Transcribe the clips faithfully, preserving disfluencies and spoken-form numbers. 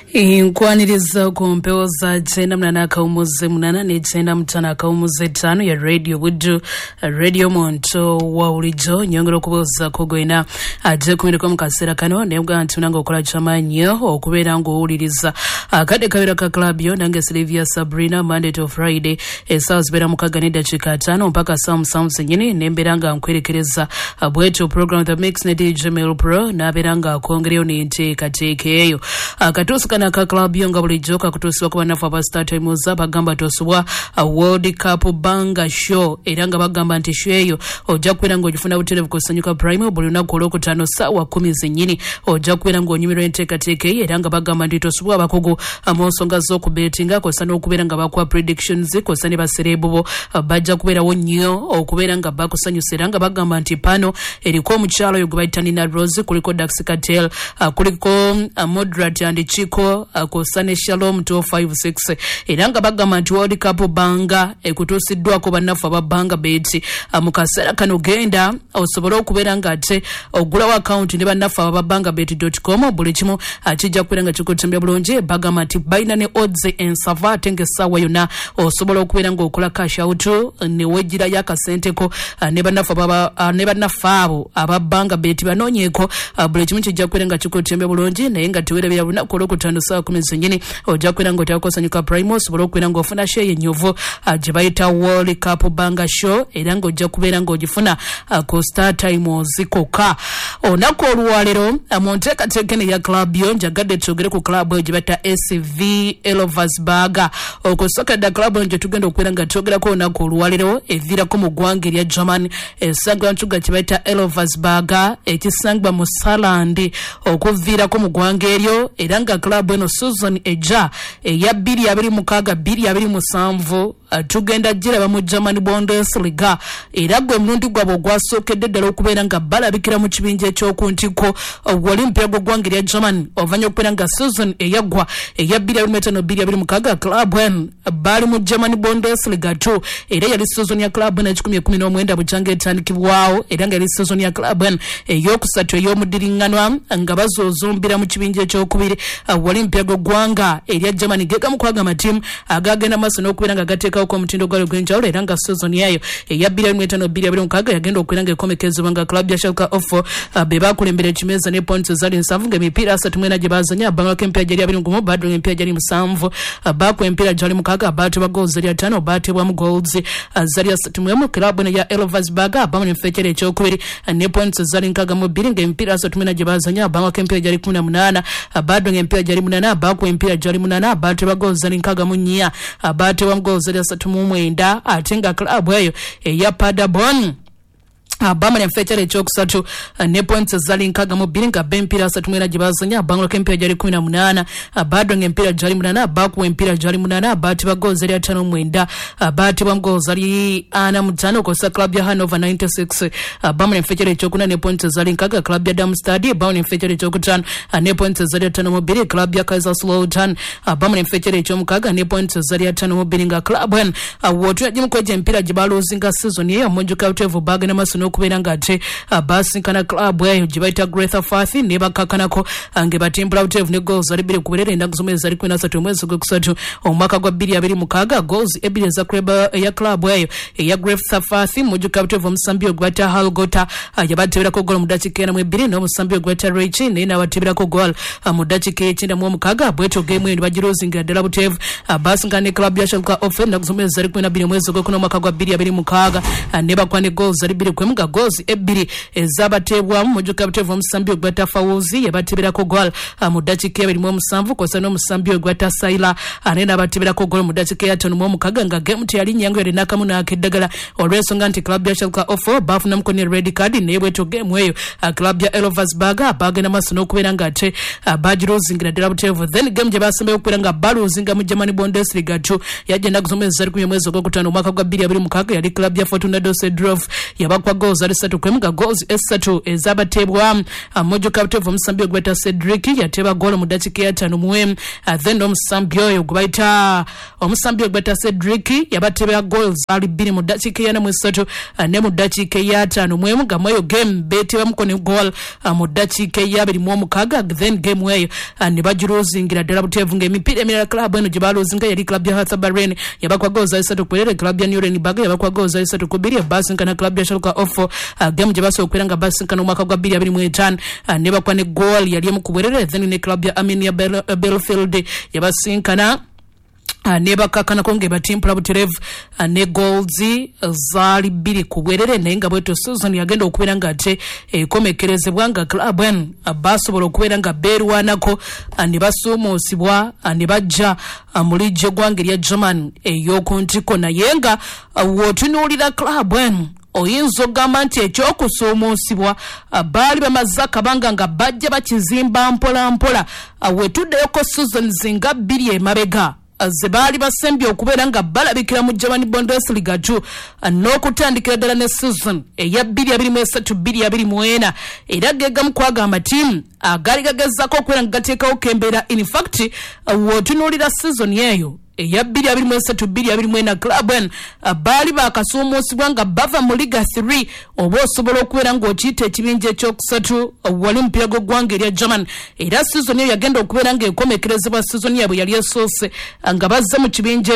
Inkwaniriza ku mpewo za chenda mnana akawumuze munana ne chenda mtana akawumuze tano ya Radio Budu, Radio Monto wa ulijo nyongero kuboza kugwena aje kumiriko mukasera kano nebwa ntunanga okola chamanyo okubera ngo uliriza akade kabira ka club yo nange Sylvia Sabrina Monday to Friday esas bera mukaganida chika tano mpaka Sam Samson nyini nemberanga nkwerekereza abweto program the mix ne D J Mail Pro na beranga kongereo ni nte katekeyo akatusuka na ka club yo nga bulijo kakutusiwa kwa nafa ba start time za bagamba tosubwa a World Cup banga show eranga bagamba nti show eyo ojja kwera ngo jifuna butele bukosanyuka prime buli na koloko tano sawa kumi zenyini ojja kwera ngo nyimiro enteka teke eranga bagamba nti tosubwa bakogo amonsonga zo ku bettinga ko sana okubera nga bakwa predictions ko sane baserebo bajja kubera wonnyo okubera nga bakusanyusera nga bagamba nti pano eriko omukyalo yo gubaitani na Rose kuliko Dax Cartel kuliko Moderate and Chico ko Sane Shalom two five six eranga bagamba nti World Cup banga ekutusiddwa ko banafa babanga beti mukasera kano genda osobola okubera nga ate ogula account ne banafa babanga beti dot com buli kimu akijja kubera chikotembya bulonje bagamba nti baina ne odds en savate nge sawa yona osobola okubera nga okola cash out ne wejira yakasente ko ne banafa baba ne banafa abo ababanga beti banonyeko buli kimu kijja kubera nga chikotembya bulonje naye nga tuwerebera buna koloko tano sawa kumi zenyini ojja kwera ngo takosanyuka primos bolo kwera ngo ofuna share nyovo je bayita World Cup banga show era ngo ojja kubera ngo ogifuna ko start time zikoka onako olwalero amonteka tekene ya club yo njagadde tugere ku club yo jibata S V Elversberg okusoka da club yo tugenda okwera nga tugera ko onako olwalero evira ko mugwange lya German esangwa ntuga jibayita Elversberg ekisangwa mu Salandi okuvira ko mugwange elyo era nga club eno season eja ya biri abiri mukaga biri abiri musanvu tugenda jira mu German Bundesliga era gwe mnundi gwabo gwasokedde ddala okubera nga balabikira mu kibinje ky'okuntiko Olympia gwange lya German ovanya okubera nga season eyagwa eya biri abiri metano biri abiri mukaga club en bali mu German Bundesliga two era yali season ya club na kikumi kumi n'omwenda bujange etandikibwawo era nga yali season ya club en eyokusatu ey'omudiringanwa nga bazozombira mu kibinje ky'okubiri Olympia gwanga erya Germany geka mukwaga matimu agagenda maso n'okubera nga gateka ko mutindo gwalo gwenjawulo era nga season yayo eya biri abiri metano biri abiri mukaga yagenda okwera nga ekomekezo nga club ya Schalke ofo be bakulembera kimeza ne points zali nsanvu nga emipira asatu mwena gye bazanya banga kempya jali abiri ngumu bado empya jali musanvu bako empira jali mukaga batu ba goals zali atano batu bwa mu goals zali asatu mwemu club ne ya Elversberg bamu ne fekere kyokubiri ne points zali nkaga mu biri nga empira asatu mwena gye bazanya banga kempya jali kumi na munana bado empya jali munana bako empira jali munana batu ba goals zali nkaga mu nnya batu bwa goals zali asatu mu mwenda atenga club eyo eya Paderborn abama ne fechere chokusatu ne points zali nkaga mu biringa bempira asatu mwena jibazanya banglo kempira jali kumi na munana bado ngempira jali munana baku empira jali munana bati ba goals zali atano mwenda bati ba goals zali ana mutano ko sa club ya Hanover ninety-six abama ne fechere chokuna ne points zali nkaga club ya Darmstadt bama ne fechere chokutano ne points zali atano mu biri club ya Kaiserslautern abama ne fechere chomukaga ne points zali atano mu biringa club en wotu ya jimu koje empira jibalo zinga season ye monjuka utevu baga na maso kubera nga ate basi kana club eyo jibaita Greater Fathi ne bakakanako ange batimbula utevu ne goals ali bire kuberera enda kusomeza zali kwena satu mwezi gwokusatu omwaka gwa biri abiri mukaga goals ebire za club ya club eyo ya Greater Fathi mujuka utevu musambio gwata Halgota yabatebera ko goal mudachike na mwebiri no musambio gwata Rechi ne na batebera ko goal mudachike chinda mu mukaga bweto game eno bajirozinga dala utevu basi ngane club ya Schalke offer na kusomeza zali kwena bire mwezi gwokuno omwaka gwa biri abiri mukaga ne bakwane goals ali bire kwemu goals ebiri ezabatebwa mu mujuka butevu musambio gwata Fawuzi yabatebera ko goal mu dakika ebiri mu musanvu ko sano musambio gwata Saila anena batebera ko goal mu dakika ya tano mu mukaga nga game yali nyango yali nakamu na akedagala olweso nganti club ya Schalke ofo bafuna mukone red card ne bweto game eyo club ya Elversberg bagena maso no kubera nga ate bajirozingira dela butevu then game je basembe okubera nga baluzinga mu German Bundesliga two yagenda kusomeza zali ku mwezi gwo kutano mwaka gwa biri abiri mukaga yali club ya Fortuna Düsseldorf yabakwa goals ali satu kwemuga goals esatu ezabatebwa Mojo Captain of Msambio gweta Cedric yateba goal mu dakika ya tano muwe then Msambio gwaita Msambio gweta Cedric yabateba goals ali biri mu dakika ya namwe satu ne mu dakika ya tano muwe nga moyo game beteba mukone goal mu dakika ya biri mu mukaga then game weyo ne bajurozingira dala butevunga emipira emirala club eno gibalozinga yali club ya Hatha Barren yabakwa goals esatu kwelere club ya Newren Baga yabakwa goals esatu kubiri basi nkana club ya Shaluka Ofo game gibaso okwera basi nkana mwaka gwa biri abiri mu etaano ne bakwa ne goal yali mu kubwerere then ne club ya Aminia Belfield yabasinkana neba kakana konge batimpula buterevu ne goals zali biri kubwerere nenga bweto season yagenda okubera nga ate ekomekerezebwa nga club en basobola okubera nga berwanako ne basomosibwa ne bajja mulijjo gwange lya German eyokuntiko naye nga wotunulira club en oyinza ogamba nti ekyokusoomosibwa baali bamaze akabanga nga bajja bakizimba mpola mpola wetuddeyoko seasons nga bbiri emabega zebali basembye okubeera nga balabikira mu German Bundesliga two n'okutandikira ddala ne season eya bbiri abiri mu esatu bbiri abiri mu ena era gegamu kwagamba tiimu agali gagezaako okubeera nga gateekawo kembeera in fact wotunuulira season eyo eya bbiri abiri mu esatu bbiri abiri mu ena club en baali bakasoomoosibwa nga bava mu Liga three oba osobola okubeera ng'okiyita ekibinja ekyokusatu wali mupiira gw'eggwanga erya German era season eyo yagenda okubeera ng'ekomekerezebwa season yaabwe yali esoose nga bazze mu kibinja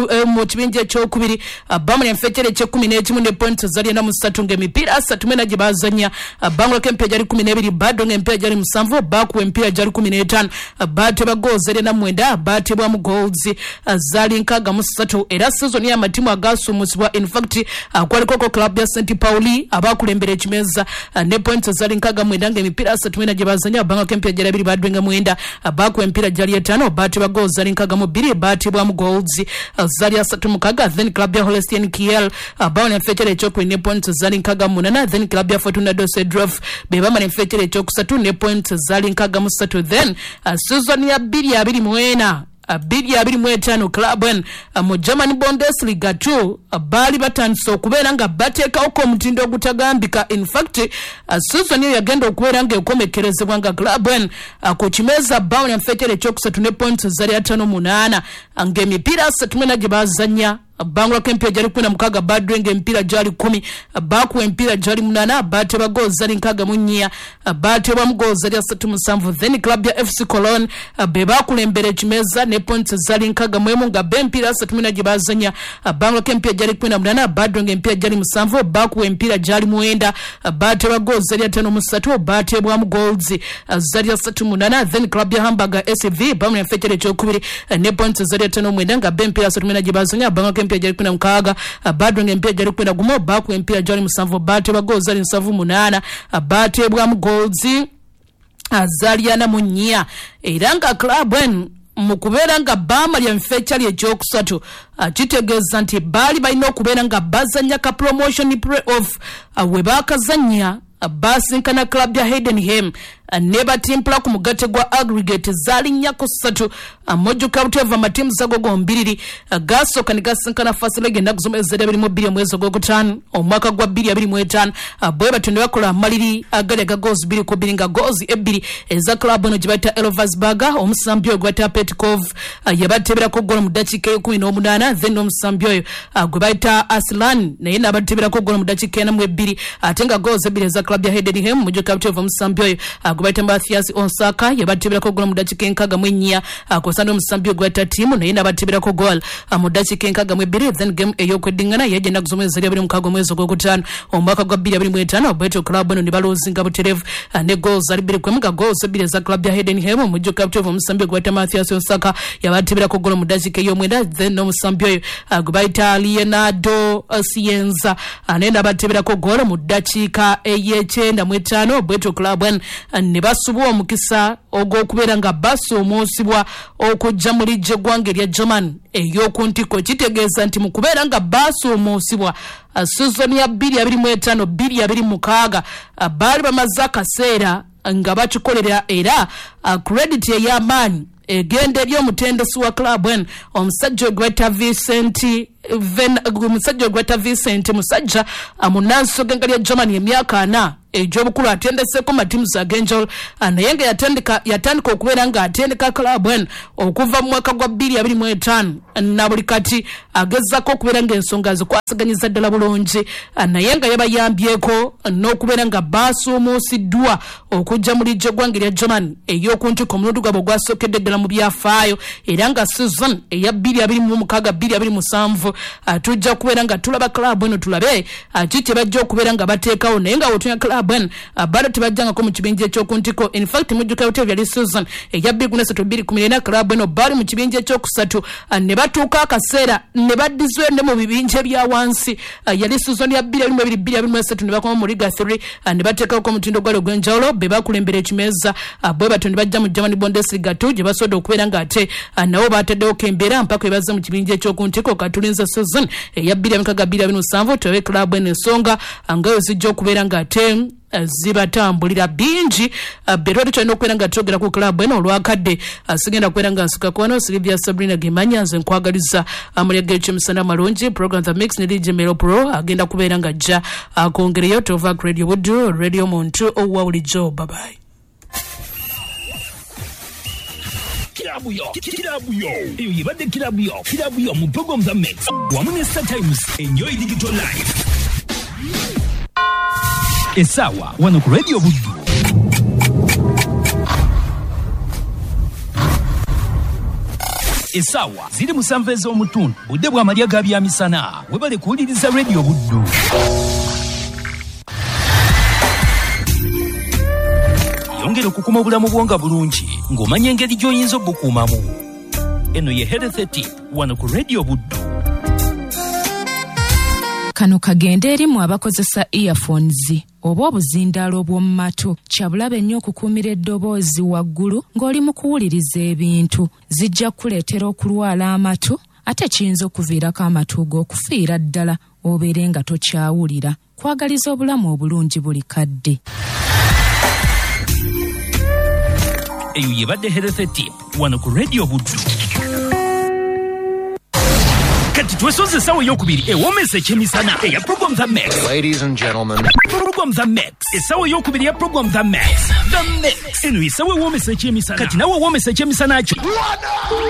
ekyokubiri bamuli enfekyere ekyekumi n'ekimu ne points zali ena mu ssatu ng'emipiira asatu mwena gye baazannya bangulako emipiira gyali kumi n'ebiri baddo ng'emipiira gyali musanvu bakuwa emipiira gyali kumi n'etaano baatebwa goals eri ena mwenda baatebwamu goals zali nkaga mu ssatu era season ya matimu agasoomosebwa in fact akwaliko club ya Saint Pauli abakulembera ekimeza ne points zali nkaga mwenda ng'emipiira asatu mwena gye bazannya bangulako emipiira gyali abiri baddo mwenda bakuwa emipiira gyali etaano baatebwa goals zali nkaga mu bbiri batibwa mu goals zali asatu mukaga then club ya Holstein Kiel bawona enfekyere ekyokubiri ne points zali nkaga munana then club ya Fortuna Düsseldorf bebamala enfekyere ekyokusatu ne points zali nkaga mu ssatu then season ya bbiri abiri mu ena bbiri abiri mu etaano club en mu German Bundesliga two baali batandise okubeera nga bateekawo omutindo ogutagambika in fact season eyo yagenda okubeera nga ekomekerezebwa nga club en ku kimeza bawona enfekyere ekyokusatu ne points zali ataano munaana ng'emipiira asatu mwena gye baazannya bangulako emipiira gyali kumi na mukaaga badwe ng'emipiira gyali kumi bakuwa emipiira gyali munaana baatebwa goals zali nkaaga mu nnya baatebwamu goals zali asatu musanvu then club ya F C Cologne be baakulembera ekimeza ne points zali nkaaga mu emu nga b'emipiira asatu mwena gye baazannya bangulako emipiira gyali kumi na munaana badwe ng'emipiira gyali musanvu bakuwa emipiira gyali mwenda baatebwa goals zali ataano mu ssatu baatebwamu goals zali asatu munaana then club ya Hamburger S V bamuli enfekyere ekyokubiri ne points zali ataano mwenda nga b'emipiira asatu mwena gye baazannya bangulako emipiira gyali kumi na mukaaga badwe ng'emipiira gyali kumi na gumu bakuwa emipiira gyali musanvu baatebwa goals zali nsanvu munaana baatebwamu goals zali ana mu nnya era nga club en mu kubeera nga baamalya enfekyali ekyokusatu kitegeeza nti baali balina okubeera nga bazannya ka promotion play-off we baakazannya basinkana club ya Heidenheim ne batimpula ku mugate gwa aggregate zali nnya ku ssatu Mojo Captain amatimu zago gombiriri gasooka ne gasinkana first leg ennaku z'omwezi abiri mu bbiri omwezi ogwokutaano omwaka gwa bbiri abiri mu etaano bwe batyo ne bakola amaliri agali aga goals bbiri ku bbiri nga goals ebbiri eza club eno gye bayita Elversberg omusambi oyo gwe bayita Petkov yabateberako goal mu dakiika ekumi n'omunaana then omusambi oyo gwe bayita Aslan naye n'abateberako goal mu dakiika ena mu ebbiri ate nga goals ebbiri eza club ya Heidenheim Mojo Captain omusambi oyo gubaita Mathias Onsaka yabateberako goal mu dakiika enkaaga mu ennya akosana omusambi gwa tiimu naye n'abateberako goal mu dakiika enkaaga mu ebbiri then game ey'okweddingana yajja ennaku z'omwezi abiri mukaaga omwezi ogwokutaano omwaka gwa bbiri abiri mu etaano bwetyo club eno ne baloozinga buterevu ne goals ali bbiri kwemu nga goals ebbiri eza club ya Heidenheim Mojo Captain omusambi gwa Mathias Onsaka yabateberako goal mu dakiika ey'omwenda then n'omusambi oyo gubaita Leonardo Sienza naye n'abateberako goal mu dakiika ey'ekyenda mu etaano bwetyo club en ne basubwa omukisa ogw'okubeera nga basoomoosibwa okujja mu lijja eggwanga erya German ey'okuntiko kitegeeza nti mu kubeera nga basoomoosibwa season ya bbiri abiri mu etaano bbiri abiri mu mukaaga baali bamaze akaseera nga bakikolera era credit ey'amaanyi egende lyo mutendesi wa club en omusajja Gweta Vincent Ven omusajja Gweta Vincent musajja amunanso genga lya Germany emyaka ana ejobukulu atendeseko matimu za Genjol anayenga yatandika yatandika okubeera nga atendeka club en okuva mu mwaka gwa bbiri abiri mu etaano na buli kati agezako okubeera nga ensonga zikwasaganyiza ddala bulungi anayenga yabayambyeko n'okubeera nga baasuumuusiddwa okujja mu lijjo gwange lya Germany ey'okuntuka omulundi gwabwe gwasookedde ddala mu byafaayo era nga season eya bbiri abiri mu mukaaga bbiri abiri mu musanvu atujja kubeera nga tulaba club eno tulabe kiki bajja okubeera nga bateekawo naye nga wotunya club en bado tebajjangako mu kibinja ekyokuntiko in fact mujjuka hotel yali season eya bbiri kumi n'esatu bbiri kumi n'ena club eno bali mu kibinja ekyokusatu ne batuuka akaseera ne baddizwe ne mu bibinja ebya wansi yali season ya bbiri abiri mu ebiri bbiri abiri mu esatu ne bakoma mu liga three ne bateekako omutindo gwali ogw'enjawulo be bakulembera ekimeeza bwe batyo ne bajja mu German Bundesliga two gye basobola okubeera ng'ate nabo baateddewo embeera mpaka bwe bazze mu kibinja ekyokuntiko katulinza season eya bbiri abiri bbiri abiri musanvu tulabe club eno ensonga ngayo zijja okubeera ng'ate zibatambulira bingi berwatu tulina okubeera nga twogera ku club eno olwakadde sigenda kubeera nga nsukako wano Silvia Sabrina Gemanya nze nkwagaliza amulyaga ekyemisana malungi program the mix ne D J Melo Pro agenda kubeera nga ajja akongereyo Tovak Radio Buddu Radio Muntu owawulijjo bye bye. Kilabu yo, kilabu yo. Eyo yibadde kilabu yo, kilabu yo mu program the mix. Wamu ne Star Times, enjoy digital life. Esawa wano ku Radio Buddu. Esawa ziri musanvu ez'omutundu budde bwa malya ga byamisana webale kuwuliriza Radio Buddu. Yongera okukuma obulamu bwonga bulungi ng'omanya engeri gy'oyinza obukuumamu. Eno ye Health Tip wano ku Radio Buddu. Kano kagenda erimu abakozesa earphones oba obuzindaalo bw'omu matu kyabulabe nnyo okukuumira eddoboozi waggulu ng'oli mu kuwuliriza ebintu zijja kuleetera okulwala amatu ate kiyinza okuviirako amatu go okufiira ddala obeere nga tokyawulira. Kwagaliza obulamu obulungi buli kadde. Eyo yebadde Health Tip wano ku Radio Buddu. Kati twesoze sawa yokubiri ewomesa ekyemisana eya program the mix. Ladies and gentlemen, program the mix esawa yokubiri ya program the mix. The mix eno esawa ewomesa ekyemisana kati nawe ewomesa ekyemisana kyo.